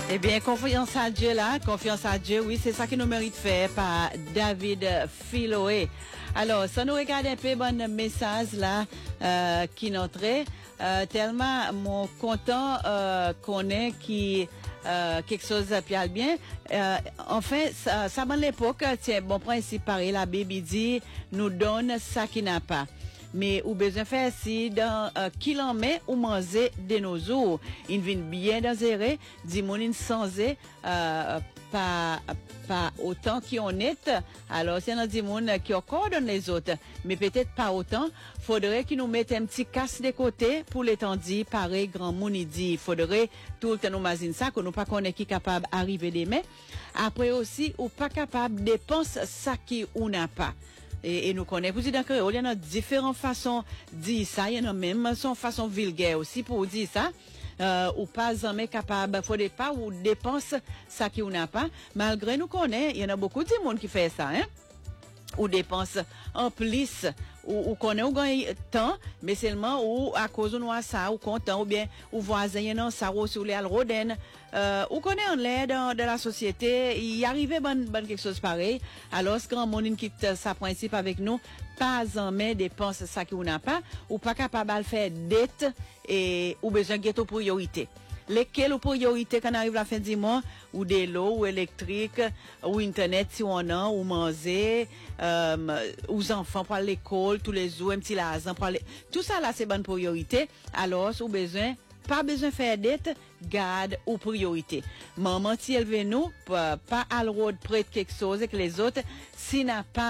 Eh bien, confiance à Dieu là, confiance à Dieu, oui, c'est ça qui nous mérite faire par David Philoé. Alors, ça nous regarde un peu bon message là qui n'entrait. Tellement mon content qu'on est qui quelque chose puis bien. Enfin, ça dans l'époque, c'est bon principe pareil, la Bible dit nous donne ça qui n'a pas. Mais ou besoin faire si dans qu'il en met ou manger de nos jours il vient bien dangereux dit mon insensé pas autant qui on est alors c'est un dit mon qui coordonne les autres mais peut-être pas autant faudrait qu'ils nous mettent un petit casse de côté pour l'étendue pareil grand monde dit faudrait tout le temps nous imagine ça que nous pas connaît qui capable arriver demain après aussi ou pas capable dépenser ça qui ou n'a pas. Et nous connaissons, vous dites dans créole, il y en a différentes façons de dire ça, il y en a même son façon vulgaire aussi pour dire ça. Ou pas jamais capable, faut pas ou dépense ça qui ou n'a pas. Malgré nous connaissons, il y en a beaucoup de monde qui fait ça, hein. Ou dépense en plus ou connaît ou gagne temps mais seulement ou à cause de ça ou content ou bien ou voisin non ça ou sur les roden ou connaît en l'air dans la société il arrivait bon quelque chose pareil alors ce grand monde qui quitte sa principe avec nous pas jamais dépense ça qui ou n'a pas ou pas capable de faire dette et ou besoin de ghetto priorité. Lesquelles priorités quand arrive la fin du mois ou de l'eau ou électrique ou internet si on a ou manger aux enfants pour l'école tous les jours un petit l'argent pour aller tout ça là c'est bonne priorité alors ou besoin pas besoin faire dette garde ou priorité maman si elle veut nous pas à le road près de quelque chose que les autres si n'a pas